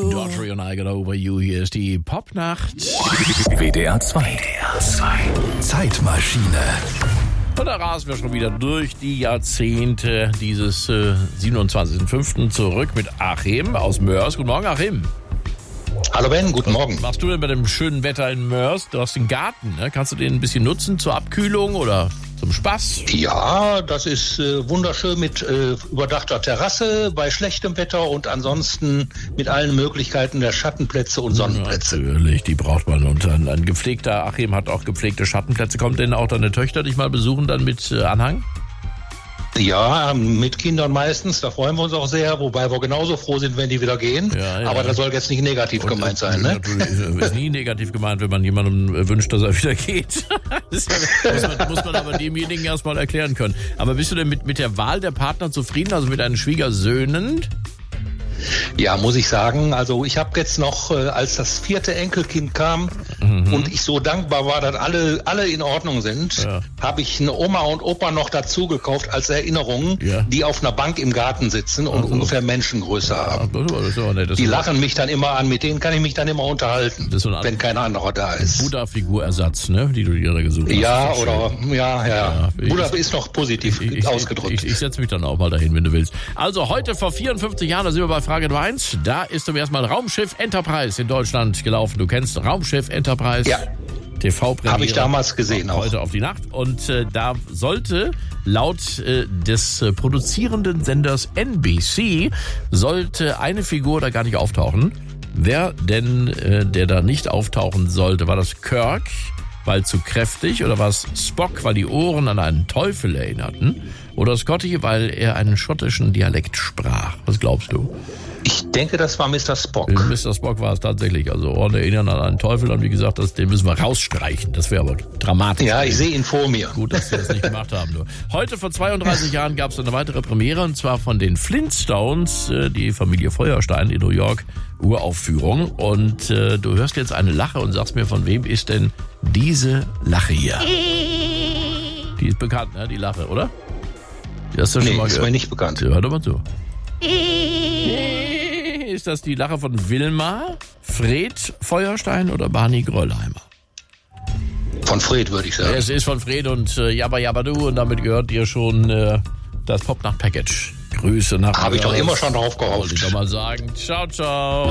Daughtry und I Got Over You. Hier ist die Popnacht. WDR 2. Zeitmaschine. Und da rasen wir schon wieder durch die Jahrzehnte dieses 27.05. zurück mit Achim aus Mörs. Guten Morgen, Achim. Hallo Ben, guten Morgen. Was machst du denn bei dem schönen Wetter in Mörs? Du hast den Garten, ne? Kannst du den ein bisschen nutzen zur Abkühlung oder zum Spaß? Ja, das ist wunderschön mit überdachter Terrasse bei schlechtem Wetter und ansonsten mit allen Möglichkeiten der Schattenplätze und Sonnenplätze. Natürlich, die braucht man. Und ein gepflegter Achim hat auch gepflegte Schattenplätze. Kommt denn auch deine Töchter dich mal besuchen dann mit Anhang? Ja, mit Kindern meistens, da freuen wir uns auch sehr, wobei wir genauso froh sind, wenn die wieder gehen. Ja. Aber das soll jetzt nicht negativ gemeint sein, ne? Natürlich ist nie negativ gemeint, wenn man jemandem wünscht, dass er wieder geht. Das muss man aber demjenigen erstmal erklären können. Aber bist du denn mit der Wahl der Partner zufrieden, also mit deinen Schwiegersöhnen? Ja, muss ich sagen. Also ich habe jetzt noch, als das 4. Enkelkind kam und ich so dankbar war, dass alle in Ordnung sind, habe ich eine Oma und Opa noch dazu gekauft als Erinnerung, die auf einer Bank im Garten sitzen und ungefähr Menschengröße haben. Die lachen mich dann immer an, mit denen kann ich mich dann immer unterhalten, wenn kein anderer da ist. Buddha-Figurersatz, ne, die du dir da gesucht hast. Ja, oder, ja. Buddha ist noch positiv ausgedrückt. Ich setze mich dann auch mal dahin, wenn du willst. Also heute vor 54 Jahren, da sind wir bei Frage Nummer 1. Da ist zum ersten Mal Raumschiff Enterprise in Deutschland gelaufen. Du kennst Raumschiff Enterprise? Ja. TV-Premiere. Habe ich damals gesehen auch. Heute auf die Nacht. Und da sollte laut des produzierenden Senders NBC sollte eine Figur da gar nicht auftauchen. Wer denn, der da nicht auftauchen sollte, war das Kirk, weil zu kräftig, oder war es Spock, weil die Ohren an einen Teufel erinnerten, oder Scotty, weil er einen schottischen Dialekt sprach? Was glaubst du? Ich denke, das war Mr. Spock. Mr. Spock war es tatsächlich. Also Ohren erinnern an einen Teufel, und wie gesagt, den müssen wir rausstreichen. Das wäre aber dramatisch. Ja, ich sehe ihn vor mir. Gut, dass wir das nicht gemacht haben. Nur. Heute vor 32 Jahren gab es eine weitere Premiere, und zwar von den Flintstones, die Familie Feuerstein in New York, Uraufführung. Und du hörst jetzt eine Lache und sagst mir, von wem ist denn diese Lache hier? Die ist bekannt, ne? Die Lache, oder? Die hast du schon mal gehört. Ist mir nicht bekannt. Hör doch mal zu. Ist das die Lache von Wilma, Fred Feuerstein oder Barney Gröllheimer? Von Fred, würde ich sagen. Es ist von Fred und Jabba Jabba Du, und damit gehört dir schon das Popnacht-Package. Grüße nach Habe ich doch immer schon drauf gehofft. Wollte ich doch mal sagen. Ciao, ciao.